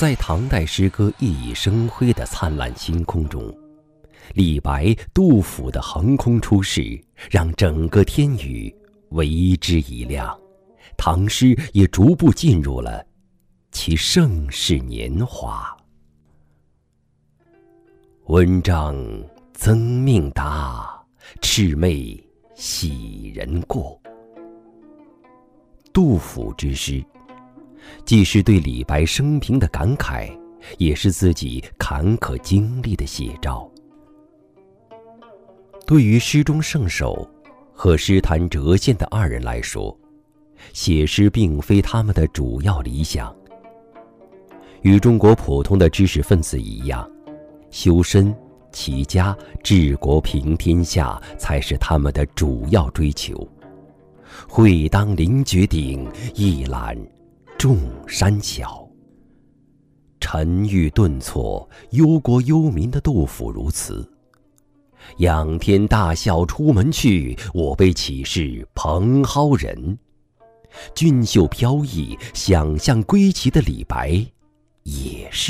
在唐代诗歌熠熠生辉的灿烂星空中，李白、杜甫的横空出世，让整个天宇为之一亮，唐诗也逐步进入了其盛世年华。文章增命达，魑魅喜人过。杜甫之诗，既是对李白生平的感慨，也是自己坎坷经历的写照。对于诗中圣手和诗坛谪仙的二人来说，写诗并非他们的主要理想。与中国普通的知识分子一样，修身、齐家、治国平天下才是他们的主要追求。会当凌绝顶，一览众山小。沉郁顿挫、忧国忧民的杜甫如此。仰天大笑出门去，我辈岂是蓬蒿人。俊秀飘逸、想象归奇的李白也是